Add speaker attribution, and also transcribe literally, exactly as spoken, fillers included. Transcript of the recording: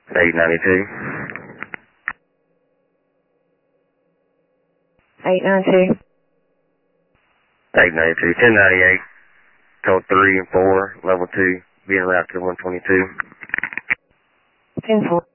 Speaker 1: eight ninety-two.
Speaker 2: eight ninety-two.
Speaker 1: eight ninety-two. ten ninety-eight. Code three and four, level two, being routed to one twenty-two.
Speaker 2: ten four.